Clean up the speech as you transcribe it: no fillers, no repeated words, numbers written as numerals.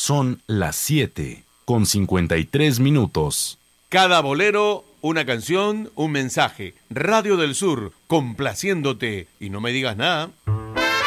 Son las 7:53. Cada bolero, una canción, un mensaje. Radio del Sur, complaciéndote. Y no me digas nada.